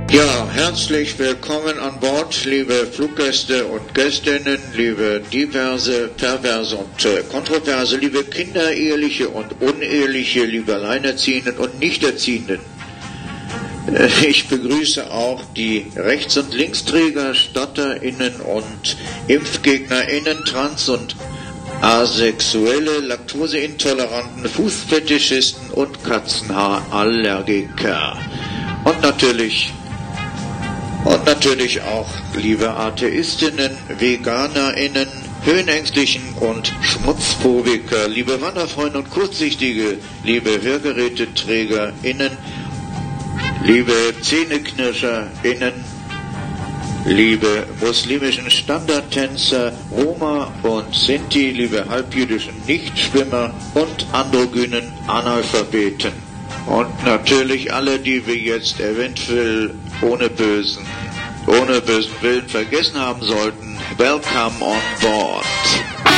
Ja, herzlich willkommen an Bord, liebe Fluggäste und Gästinnen, liebe diverse, perverse und kontroverse, liebe Kinder, eheliche und uneheliche, liebe Alleinerziehenden und Nichterziehenden. Ich begrüße auch die Rechts- und Linksträger, StotterInnen und ImpfgegnerInnen, Trans- und Asexuelle, Laktoseintoleranten, Fußfetischisten und Katzenhaarallergiker. Und natürlich auch liebe Atheistinnen, VeganerInnen, Höhenängstlichen und Schmutzphobiker, liebe Wanderfreunde und Kurzsichtige, liebe HörgeräteträgerInnen, liebe ZähneknirscherInnen, liebe muslimischen Standardtänzer, Roma und Sinti, liebe halbjüdischen Nichtschwimmer und androgynen Analphabeten. Und natürlich alle, die wir jetzt eventuell ohne bösen Willen vergessen haben sollten. Welcome on board.